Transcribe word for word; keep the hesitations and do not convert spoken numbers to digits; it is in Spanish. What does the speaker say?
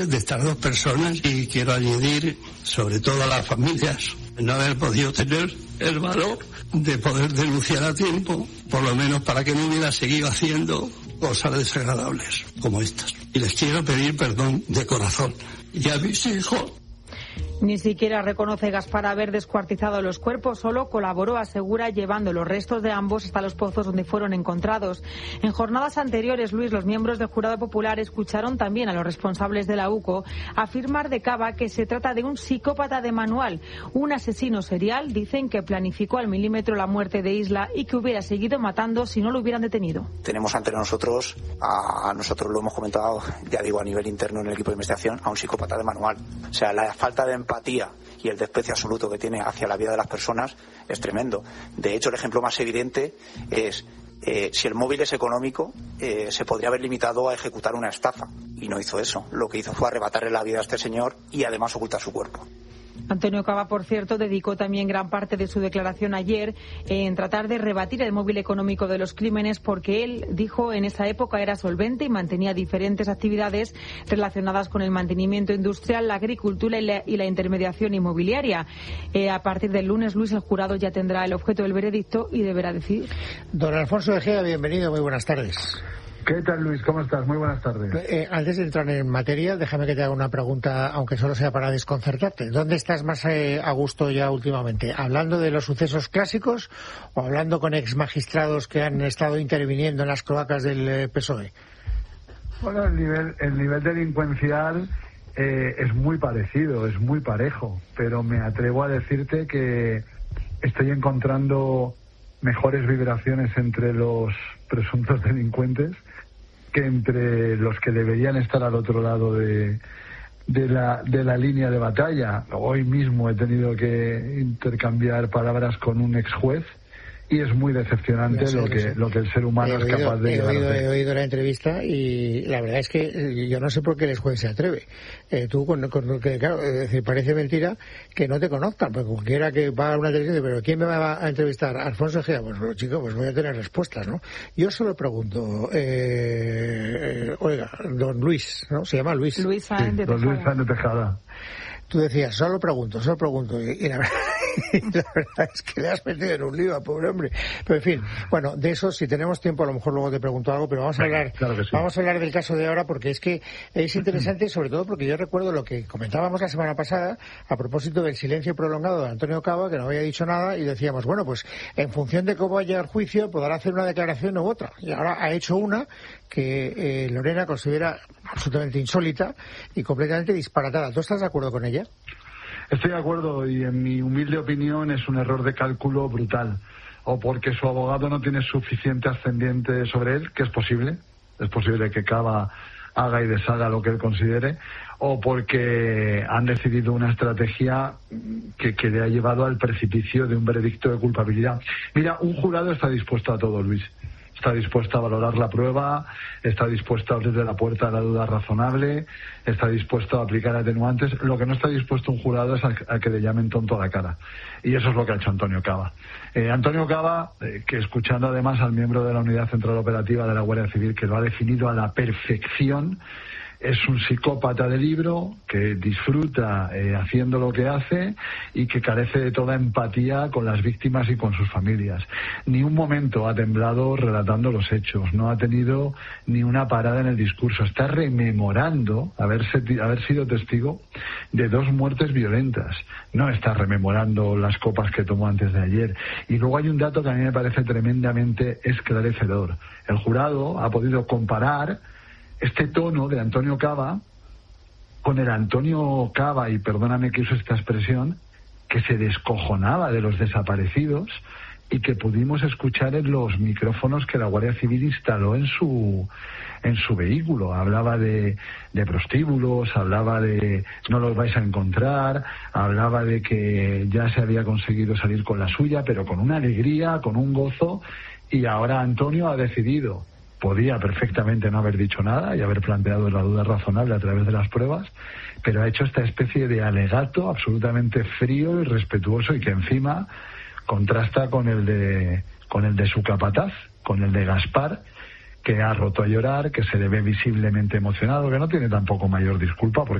de estas dos personas, y quiero añadir sobre todo a las familias no haber podido tener el valor de poder denunciar a tiempo, por lo menos para que no hubiera seguido haciendo cosas desagradables como estas. Y les quiero pedir perdón de corazón. Y a mis hijos. Ni siquiera reconoce Gaspar haber descuartizado los cuerpos, solo colaboró, asegura, llevando los restos de ambos hasta los pozos donde fueron encontrados. En jornadas anteriores, Luis, los miembros del jurado popular escucharon también a los responsables de la UCO afirmar de Cava que se trata de un psicópata de manual, un asesino serial, dicen, que planificó al milímetro la muerte de Isla y que hubiera seguido matando si no lo hubieran detenido. Tenemos ante nosotros, a nosotros lo hemos comentado, ya digo, a nivel interno en el equipo de investigación, a un psicópata de manual. O sea, la falta de empatía y el desprecio absoluto que tiene hacia la vida de las personas es tremendo. De hecho, el ejemplo más evidente es eh, si el móvil es económico, eh, se podría haber limitado a ejecutar una estafa, y no hizo eso. Lo que hizo fue arrebatarle la vida a este señor y además ocultar su cuerpo. Antonio Cava, por cierto, dedicó también gran parte de su declaración ayer en tratar de rebatir el móvil económico de los crímenes, porque él dijo en esa época era solvente y mantenía diferentes actividades relacionadas con el mantenimiento industrial, la agricultura y la, y la intermediación inmobiliaria. Eh, a partir del lunes, Luis, el jurado ya tendrá el objeto del veredicto y deberá decidir. Don Alfonso Egea, bienvenido, muy buenas tardes. ¿Qué tal, Luis? ¿Cómo estás? Muy buenas tardes. Eh, antes de entrar en materia, déjame que te haga una pregunta, aunque solo sea para desconcertarte. ¿Dónde estás más eh, a gusto ya últimamente? ¿Hablando de los sucesos clásicos o hablando con ex magistrados que han estado interviniendo en las cloacas del eh, P S O E? Bueno, el nivel, el nivel delincuencial eh, es muy parecido, es muy parejo, pero me atrevo a decirte que estoy encontrando mejores vibraciones entre los presuntos delincuentes que entre los que deberían estar al otro lado de, de la de la línea de batalla. Hoy mismo he tenido que intercambiar palabras con un ex juez y es muy decepcionante sé, lo que sé. lo que el ser humano he es capaz oído, de he llegar oído, a hacer. He oído la entrevista y la verdad es que yo no sé por qué el juez se atreve. Eh, tú, con, con, que, claro, es decir, parece mentira que no te conozcan, porque cualquiera que va a una televisión, pero ¿quién me va a entrevistar? Alfonso Egea, pues bueno, chico, pues voy a tener respuestas, ¿no? Yo solo pregunto, eh, eh, oiga, don Luis, ¿no? Se llama Luis. Luis Sáenz de Sí, don Tejada. Luis Sáenz de Tejada. Tú decías, solo pregunto, solo pregunto, y, y, la verdad, y la verdad es que le has metido en un lío a pobre hombre. Pero en fin, bueno, de eso, si tenemos tiempo, a lo mejor luego te pregunto algo, pero vamos a hablar, Claro que sí. vamos a hablar del caso de ahora, porque es que es interesante, sobre todo porque yo recuerdo lo que comentábamos la semana pasada, a propósito del silencio prolongado de Antonio Cava, que no había dicho nada, y decíamos, bueno, pues en función de cómo vaya el juicio, podrá hacer una declaración u otra. Y ahora ha hecho una que eh, Lorena considera absolutamente insólita y completamente disparatada. ¿Tú estás de acuerdo con ella? Estoy de acuerdo y en mi humilde opinión es un error de cálculo brutal. O porque su abogado no tiene suficiente ascendiente sobre él, que es posible, es posible que Cava haga y deshaga lo que él considere, o porque han decidido una estrategia que, que le ha llevado al precipicio de un veredicto de culpabilidad. Mira, un jurado está dispuesto a todo, Luis. Está dispuesto a valorar la prueba, está dispuesto a abrirle la puerta a la duda razonable, está dispuesto a aplicar atenuantes. Lo que no está dispuesto un jurado es a, a que le llamen tonto a la cara. Y eso es lo que ha hecho Antonio Cava. Eh, Antonio Cava, eh, que escuchando además al miembro de la Unidad Central Operativa de la Guardia Civil, que lo ha definido a la perfección, es un psicópata de libro que disfruta eh, haciendo lo que hace y que carece de toda empatía con las víctimas y con sus familias. Ni un momento ha temblado relatando los hechos, no ha tenido ni una parada en el discurso. Está rememorando haberse, haber sido testigo de dos muertes violentas. No está rememorando las copas que tomó antes de ayer. Y luego hay un dato que a mí me parece tremendamente esclarecedor. El jurado ha podido comparar este tono de Antonio Cava con el Antonio Cava, y perdóname que use esta expresión, que se descojonaba de los desaparecidos y que pudimos escuchar en los micrófonos que la Guardia Civil instaló en su en su vehículo. Hablaba de, de prostíbulos, hablaba de no los vais a encontrar, hablaba de que ya se había conseguido salir con la suya, pero con una alegría, con un gozo, y ahora Antonio ha decidido. Podía perfectamente no haber dicho nada y haber planteado la duda razonable a través de las pruebas, pero ha hecho esta especie de alegato absolutamente frío y respetuoso, y que encima contrasta con el de con el de su capataz, con el de Gaspar, que ha roto a llorar, que se le ve visiblemente emocionado, que no tiene tampoco mayor disculpa, porque